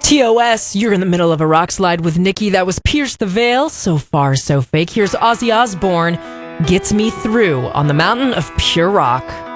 TOS, you're in the middle of a rock slide with Nikki. That was Pierce the Veil. So far, so fake. Here's Ozzy Osbourne, Gets Me Through on the Mountain of Pure Rock.